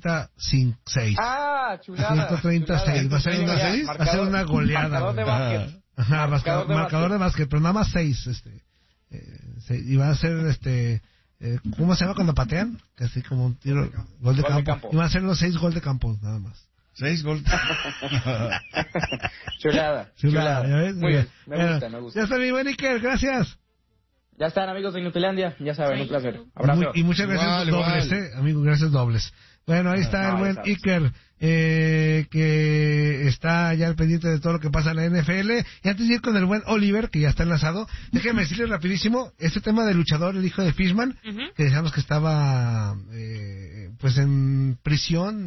136. Chulada. 136. Va a ser una goleada. Marcador de básquet. Ajá, marcador de básquet, pero nada más 6. Y va a ser ¿cómo se llama cuando patean? Que así como un tiro, gol de campo. Y van a ser los 6 gol de campo, nada más. 6 goles. Chulada. ¿Ya ves? Muy bien, me gusta. Ya está mi buen Iker, gracias. Ya están, amigos de Inutilandia, ya saben, un placer. Abrazo. Y muchas gracias dobles, amigo, gracias dobles. Bueno, ahí está el buen Iker, que está ya al pendiente de todo lo que pasa en la NFL. Y antes de ir con el buen Oliver, que ya está enlazado, déjeme decirle rapidísimo, este tema del luchador, el hijo de Fishman, que decíamos que estaba pues en prisión,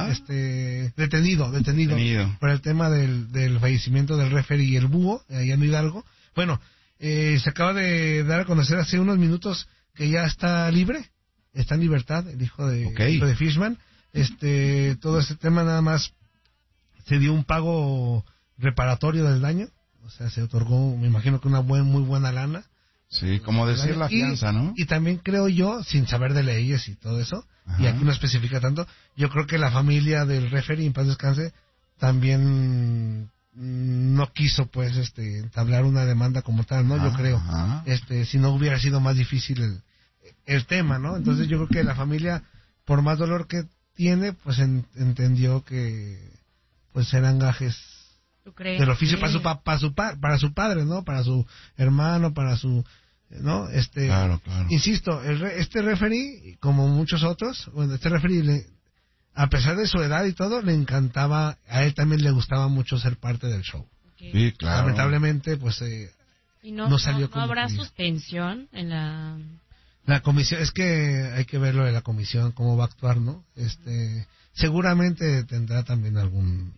detenido por el tema del fallecimiento del referee y el búho, allá en Hidalgo. Bueno, se acaba de dar a conocer hace unos minutos que ya está libre, está en libertad el hijo de Fishman. Todo este tema nada más se dio un pago reparatorio del daño, o sea, se otorgó, me imagino que una muy buena lana. Sí, como decir la fianza, ¿no? Y también creo yo, sin saber de leyes y todo eso, y aquí no especifica tanto, yo creo que la familia del referee, en paz descanse, también no quiso pues entablar una demanda como tal, ¿no? Yo creo, si no hubiera sido más difícil el tema, ¿no? Entonces yo creo que la familia, por más dolor que tiene, pues entendió que pues eran gajes del oficio para su padre, ¿no? Para su hermano, para su, ¿no? Claro. Insisto, este referee, como muchos otros, bueno, este referee a pesar de su edad y todo, le encantaba, a él también le gustaba mucho ser parte del show. Sí, claro. Lamentablemente, pues no salió como ¿No habrá suspensión en la comisión? Es que hay que verlo de la comisión, cómo va a actuar, ¿no? Seguramente tendrá también algún,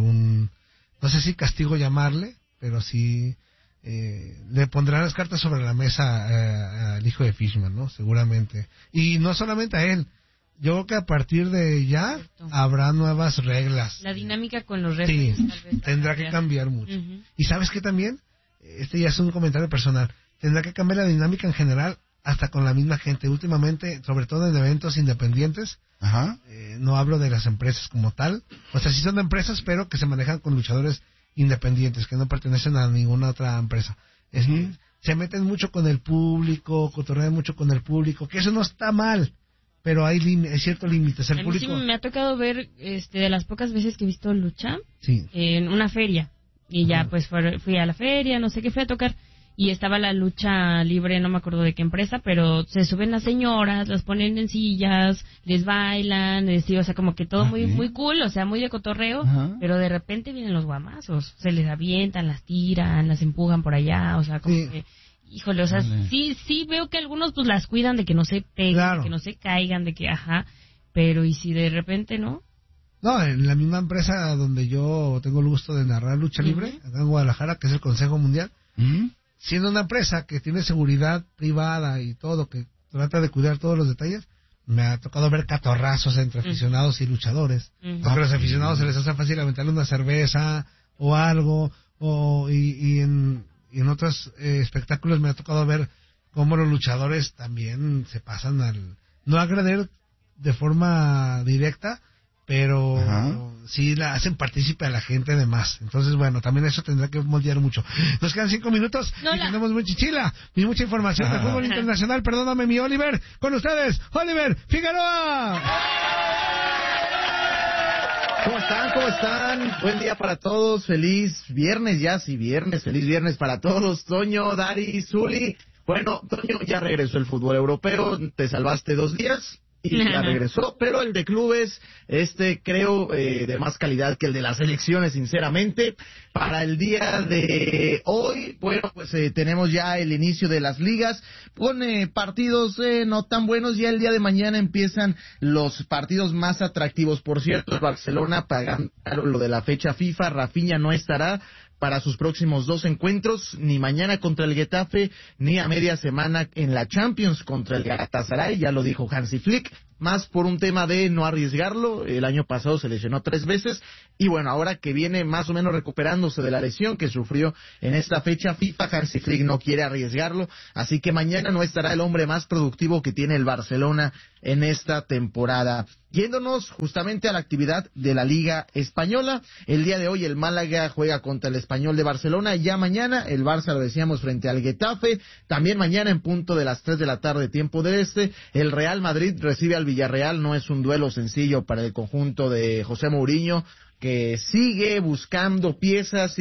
no sé si castigo llamarle, pero sí le pondrán las cartas sobre la mesa al hijo de Fishman, ¿no? Seguramente. Y no solamente a él. Yo creo que a partir de ya habrá nuevas reglas. La dinámica con los referees. Sí, tendrá que cambiar mucho. Y ¿sabes qué también? Ya es un comentario personal. Tendrá que cambiar la dinámica en general, hasta con la misma gente. Últimamente, sobre todo en eventos independientes, no hablo de las empresas como tal. O sea, sí son de empresas, pero que se manejan con luchadores independientes, que no pertenecen a ninguna otra empresa. Se meten mucho con el público, cotorrean mucho con el público, que eso no está mal. Pero hay ciertos límites. El público... sí me ha tocado ver, de las pocas veces que he visto lucha, sí, en una feria. Y ya, pues, fui a la feria, no sé qué, fui a tocar. Y estaba la lucha libre, no me acuerdo de qué empresa, pero se suben las señoras, las ponen en sillas, les bailan, o sea, como que todo muy cool, o sea, muy de cotorreo. Pero de repente vienen los guamazos. Se les avientan, las tiran, las empujan por allá, o sea, como que... Híjole, o sea, sí veo que algunos pues las cuidan de que no se peguen, de que no se caigan, de que, pero ¿y si de repente no? No, en la misma empresa donde yo tengo el gusto de narrar lucha libre, acá en Guadalajara, que es el Consejo Mundial, siendo una empresa que tiene seguridad privada y todo, que trata de cuidar todos los detalles, me ha tocado ver catorrazos entre aficionados y luchadores, porque a los aficionados se les hace fácil aventarle una cerveza o algo, y en otros espectáculos me ha tocado ver cómo los luchadores también se pasan no agredir de forma directa, pero sí la hacen partícipe a la gente de más. Entonces, bueno, también eso tendrá que moldear mucho. Nos quedan 5 minutos y tenemos mucha chichila y mucha información de fútbol internacional. Perdóname, mi Oliver. Con ustedes, Oliver Figueroa. ¿Cómo están? Buen día para todos, feliz viernes ya, feliz viernes para todos, Toño, Dari, Zuli. Bueno, Toño, ya regresó el fútbol europeo, te salvaste 2 días y ya regresó, pero el de clubes, creo, de más calidad que el de las selecciones, sinceramente. Para el día de hoy, bueno, pues tenemos ya el inicio de las ligas, con partidos no tan buenos. Ya el día de mañana empiezan los partidos más atractivos. Por cierto, Barcelona pagaron lo de la fecha FIFA, Rafinha no estará para sus próximos 2 encuentros, ni mañana contra el Getafe, ni a media semana en la Champions contra el Galatasaray, ya lo dijo Hansi Flick, más por un tema de no arriesgarlo. El año pasado se lesionó 3 veces, y bueno, ahora que viene más o menos recuperándose de la lesión que sufrió en esta fecha FIFA, Hansi Flick no quiere arriesgarlo, así que mañana no estará el hombre más productivo que tiene el Barcelona en esta temporada. Yéndonos justamente a la actividad de la Liga Española, el día de hoy el Málaga juega contra el Español de Barcelona, ya mañana el Barça, lo decíamos, frente al Getafe, también mañana en punto de las 3 de la tarde, tiempo del este, el Real Madrid recibe al Villarreal, no es un duelo sencillo para el conjunto de José Mourinho, que sigue buscando piezas,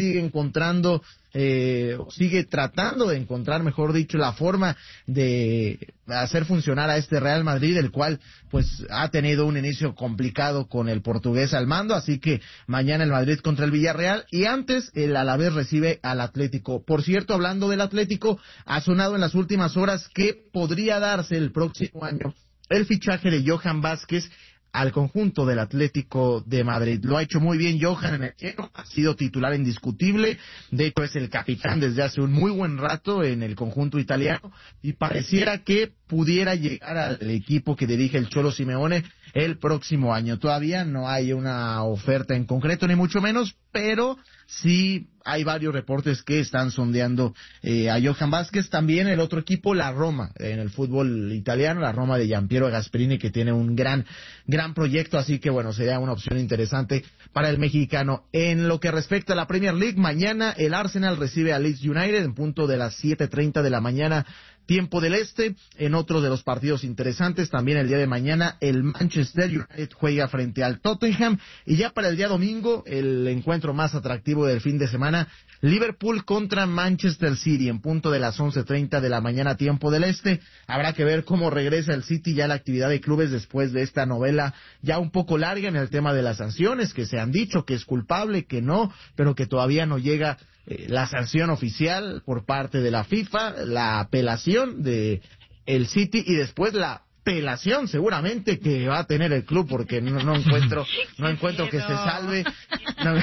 sigue tratando de encontrar, mejor dicho, la forma de hacer funcionar a este Real Madrid, el cual pues ha tenido un inicio complicado con el portugués al mando, así que mañana el Madrid contra el Villarreal, y antes el Alavés recibe al Atlético. Por cierto, hablando del Atlético, ha sonado en las últimas horas que podría darse el próximo año el fichaje de Johan Vázquez al conjunto del Atlético de Madrid. Lo ha hecho muy bien Johan en el Genoa, ha sido titular indiscutible, de hecho es el capitán desde hace un muy buen rato en el conjunto italiano, y pareciera que pudiera llegar al equipo que dirige el Cholo Simeone el próximo año. Todavía no hay una oferta en concreto, ni mucho menos, pero sí hay varios reportes que están sondeando a Johan Vázquez. También el otro equipo, la Roma, en el fútbol italiano, la Roma de Giampiero Gasperini, que tiene un gran proyecto, así que bueno, sería una opción interesante para el mexicano. En lo que respecta a la Premier League, mañana el Arsenal recibe a Leeds United en punto de las 7:30 de la mañana, tiempo del este. En otro de los partidos interesantes, también el día de mañana, el Manchester United juega frente al Tottenham, y ya para el día domingo, el encuentro más atractivo del fin de semana, Liverpool contra Manchester City, en punto de las 11:30 de la mañana, tiempo del este. Habrá que ver cómo regresa el City ya a la actividad de clubes después de esta novela ya un poco larga en el tema de las sanciones, que se han dicho que es culpable, que no, pero que todavía no llega la sanción oficial por parte de la FIFA, la apelación de el City y después la apelación seguramente que va a tener el club, porque no encuentro que se salve. No,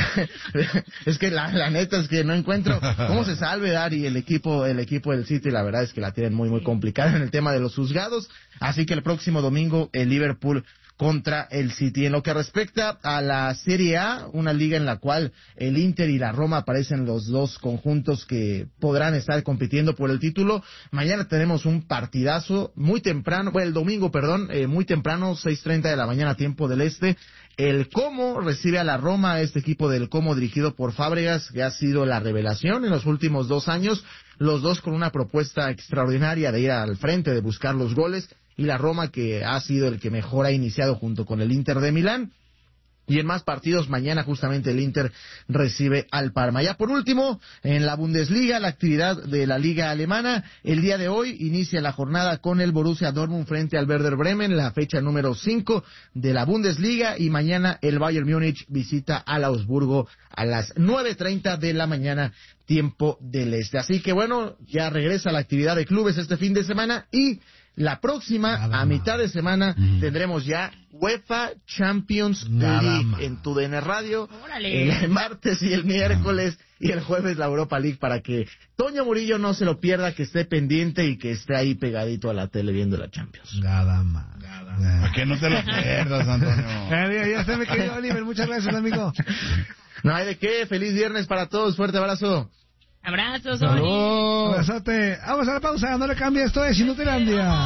es que la neta es que no encuentro cómo se salve, Dari, el equipo del City. La verdad es que la tienen muy complicada en el tema de los juzgados, así que el próximo domingo el Liverpool contra el City. En lo que respecta a la Serie A, una liga en la cual el Inter y la Roma aparecen los dos conjuntos que podrán estar compitiendo por el título. Mañana tenemos un partidazo muy temprano, el domingo, muy temprano, 6:30 de la mañana, tiempo del este. El Como recibe a la Roma, este equipo del Como dirigido por Fábregas, que ha sido la revelación en los últimos 2 años, los dos con una propuesta extraordinaria de ir al frente, de buscar los goles, y la Roma, que ha sido el que mejor ha iniciado junto con el Inter de Milán. Y en más partidos, mañana justamente el Inter recibe al Parma. Ya por último, en la Bundesliga, la actividad de la Liga Alemana, el día de hoy inicia la jornada con el Borussia Dortmund frente al Werder Bremen, la fecha número 5 de la Bundesliga, y mañana el Bayern Múnich visita al Augsburgo a las 9:30 de la mañana, tiempo del este. Así que bueno, ya regresa la actividad de clubes este fin de semana, y la próxima, a mitad de semana, tendremos ya UEFA Champions League en tu DN Radio. ¡Órale! El martes y el miércoles, y el jueves la Europa League, para que Toño Murillo no se lo pierda, que esté pendiente y que esté ahí pegadito a la tele viendo la Champions. ¿Para qué no te lo pierdas, Antonio? Ya se me quedó, Oliver. Muchas gracias, amigo. No hay de qué. Feliz viernes para todos. Fuerte abrazo. Abrazos, Oli. Abrazote. Vamos a la pausa. No le cambies. Esto es Inutilandia.